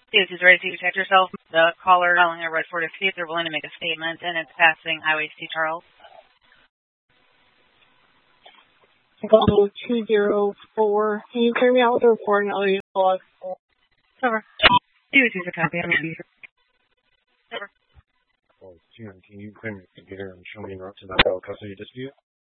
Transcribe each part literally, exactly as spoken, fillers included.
Davis is ready to protect yourself. The caller calling a red four to see if they're willing to make a statement, and it's passing Highway C. Charles. Go two zero four. Can you clear me out with a report and I'll use the log? Over. Davis is a copy. I'm ready. Over. Well, can you clear me to get her and show me en route to the federal custody dispute?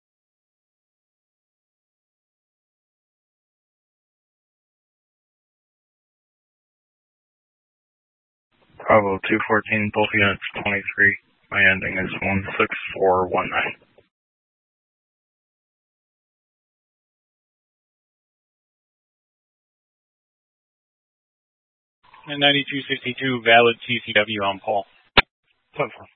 Bravo two fourteen, both units twenty-three. My ending is one six four one nine. And ninety-two sixty-two, valid T C W on Paul. ten four.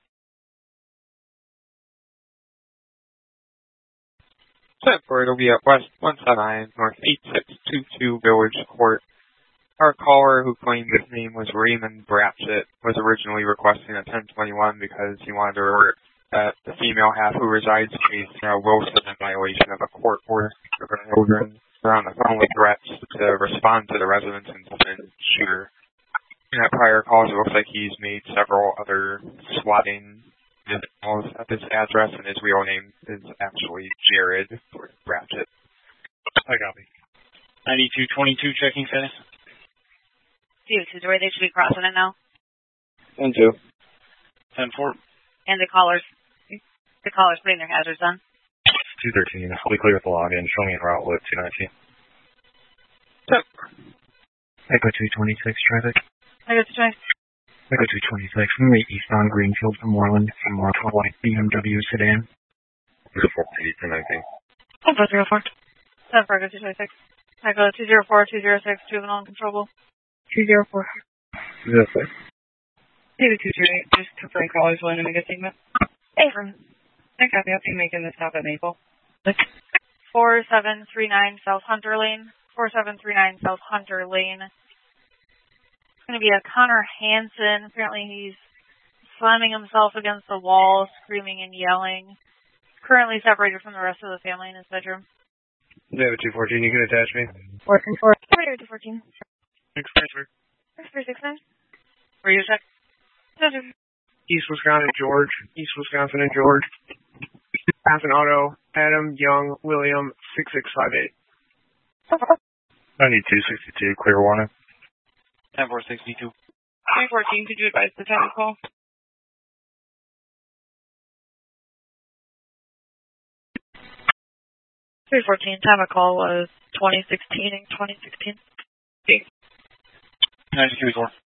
ten four, it'll be at West one seventy-nine, North eight six two two, Village Court. Our caller, who claimed his name was Raymond Bratchett, was originally requesting a ten twenty-one because he wanted to report that the female half who resides in uh, Wilson in violation of a court order of her children. They're on the phone with threats to respond to the residents and shoot her. In that prior calls, it looks like he's made several other swatting calls at this address, and his real name is actually Jared Bratchett. I copy. ninety-two twenty-two, checking status. Davis is ready. They should be crossing it now. ten two. ten four. And the callers, the callers putting their hazards on. two thirteen, fully clear with the login. Show me en route with two nineteen. ten four. Echo two twenty-six, traffic. I got the choice. Echo two twenty-six, from the eastbound Greenfield from Moreland, from Marshall White B M W sedan. zero four two nineteen. ten four zero four. ten four, Echo two twenty-six. Echo two zero four, two zero six, juvenile uncontrollable. two zero four. zero six. David two zero eight, just confirm callers willing to make a statement. Affirm. I copy. I'll be making the stop at Maple. four seven three nine South Hunter Lane. four seven three nine South Hunter Lane. It's going to be a Connor Hansen. Apparently he's slamming himself against the wall, screaming and yelling. Currently separated from the rest of the family in his bedroom. David two fourteen, you can attach me. Working for it. David two fourteen. six three three. six three six nine. Where are you check? East Wisconsin, George. East Wisconsin and George. Aspen Auto, Adam Young, William, six six five eight. ninety-two sixty-two, clear warning. ten four sixty-two. three fourteen, could you advise the time of call? three fourteen, time of call was twenty sixteen and twenty sixteen. ninety-two four.